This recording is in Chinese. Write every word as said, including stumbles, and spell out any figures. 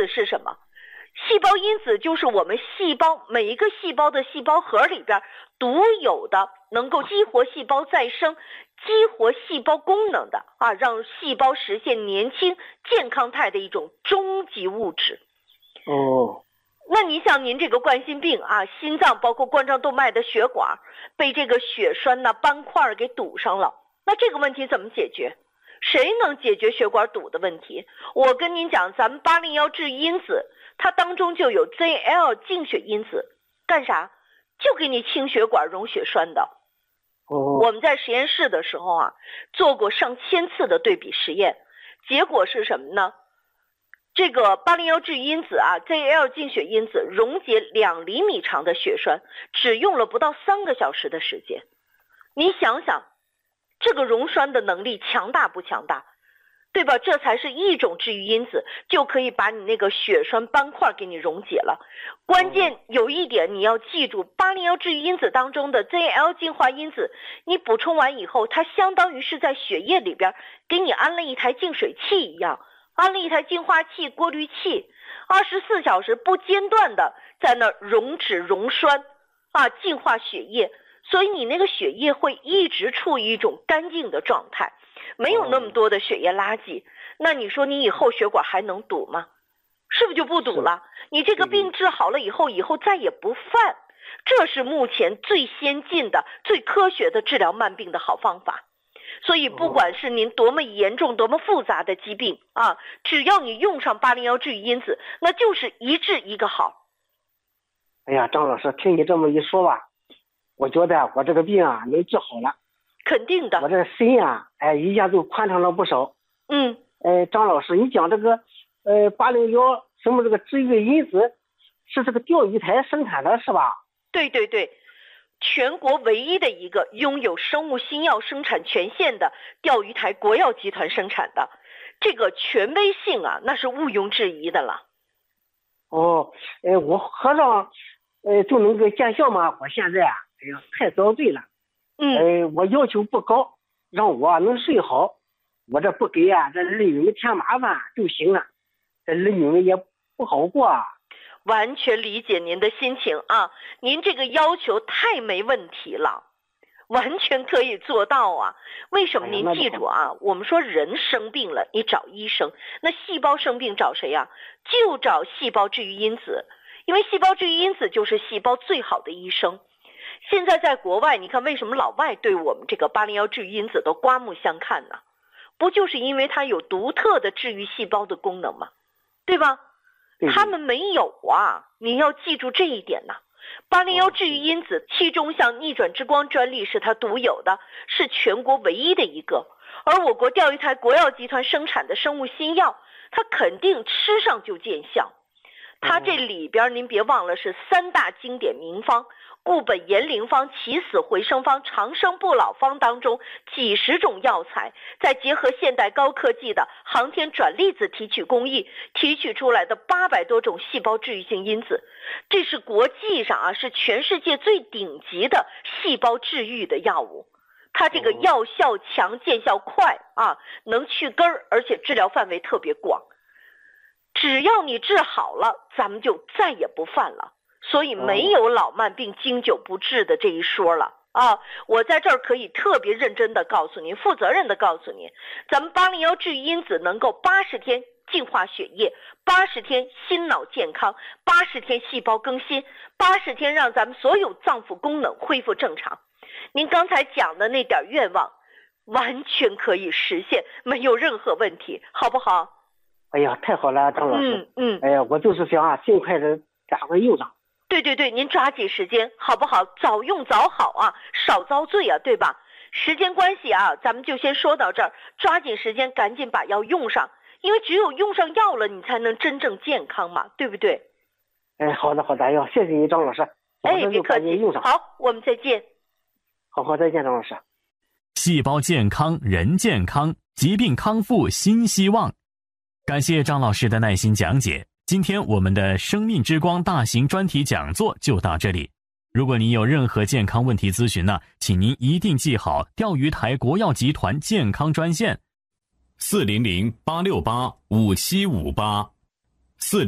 是什么？细胞因子就是我们细胞每一个细胞的细胞核里边独有的能够激活细胞再生、激活细胞功能的啊，让细胞实现年轻健康态的一种终极物质。 哦， 那你想您这个冠心病啊，心脏包括冠状动脉的血管被这个血栓呐、斑块给堵上了，那这个问题怎么解决？谁能解决血管堵的问题？我跟您讲，咱们八零一治愈因子它当中就有 Z L 净血因子，干啥？就给你清血管溶血栓的。 哦， 我们在实验室的时候啊，做过上千次的对比实验，结果是什么呢？这个八零一治愈因子啊 ，Z L 净血因子溶解两厘米长的血栓，只用了不到三个小时的时间。你想想，这个溶栓的能力强大不强大？对吧？这才是一种治愈因子，就可以把你那个血栓斑块给你溶解了。关键有一点你要记住，八零一治愈因子当中的 Z L 净化因子，你补充完以后，它相当于是在血液里边给你安了一台净水器一样，安了一台净化器、过滤器，二十四小时不间断的在那溶脂溶栓啊，净化血液，所以你那个血液会一直处于一种干净的状态。没有那么多的血液垃圾，那你说你以后血管还能堵吗？是不是就不堵了？你这个病治好了以后，以后再也不犯，这是目前最先进的、最科学的治疗慢病的好方法。所以不管是您多么严重、多么复杂的疾病啊，只要你用上八零一治愈因子，那就是一治一个好。 哎呀，张老师，听你这么一说吧，我觉得我这个病啊能治好了。 肯定的， 我这心啊，哎，一下就宽敞了不少。 嗯， 哎，张老师，你讲这个，呃，八零一什么这个治愈因子，是这个钓鱼台生产的是吧？ 对对对，全国唯一的一个拥有生物新药生产权限的钓鱼台国药集团生产的，这个权威性啊，那是毋庸置疑的了。 哦，哎，我喝上，呃，就能够见效吗？我现在啊，哎呀，太遭罪了。 嗯， 呃，我要求不高，让我能睡好，我这不给啊，这儿女们添麻烦就行了，这儿女们也不好过啊。 完全理解您的心情啊，您这个要求太没问题了，完全可以做到啊。为什么？您记住啊，我们说人生病了，你找医生，那细胞生病找谁呀？就找细胞治愈因子，因为细胞治愈因子就是细胞最好的医生。现在在国外，你看为什么老外对我们这个八零一治愈因子都刮目相看呢？不就是因为它有独特的治愈细胞的功能吗？对吧？他们没有啊，你要记住这一点呐。八零一治愈因子，其中像逆转之光专利是它独有的，是全国唯一的一个。而我国钓鱼台国药集团生产的生物新药，它肯定吃上就见效。它这里边您别忘了是三大经典名方。固本延龄方、起死回生方、长生不老方当中几十种药材，再结合现代高科技的航天转粒子提取工艺，提取出来的八百多种细胞治愈性因子，这是国际上啊是全世界最顶级的细胞治愈的药物。它这个药效强、见效快啊，能去根儿，而且治疗范围特别广。只要你治好了，咱们就再也不犯了。所以没有老慢病经久不治的这一说了啊！我在这儿可以特别认真的告诉您，负责任的告诉您，咱们八零一治愈因子能够八十天净化血液，八十天心脑健康，八十天细胞更新，八十天让咱们所有脏腑功能恢复正常。您刚才讲的那点愿望，完全可以实现，没有任何问题，好不好？ 哎呀，太好了，张老师。 嗯嗯。 哎呀，我就是想啊，尽快的赶快用上。 对对对，您抓紧时间好不好？早用早好啊，少遭罪啊，对吧？时间关系啊，咱们就先说到这儿，抓紧时间赶紧把药用上，因为只有用上药了，你才能真正健康嘛，对不对？ 哎，好的好的，要谢谢你张老师。 哎，别客气。 用上。 好，我们再见。 好好，再见张老师。 细胞健康人健康，疾病康复新希望。感谢张老师的耐心讲解。今天我们的生命之光大型专题讲座就到这里。如果您有任何健康问题咨询呢，请您一定记好钓鱼台国药集团健康专线四零零八六八五七五八四零